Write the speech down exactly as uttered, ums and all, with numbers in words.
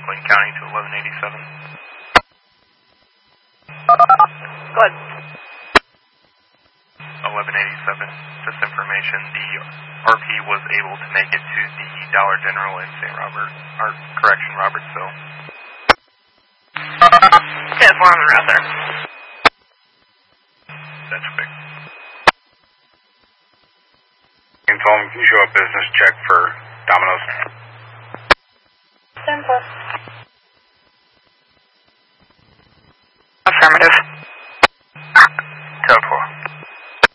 McLean County to eleven eighty-seven. Go ahead. eleven eighty-seven, just information, the R P was able to make it to the Dollar General in Saint Robert, or correction, Robertsville. ten four on the route there. That's quick. And tell them, can you show a business check for Domino's?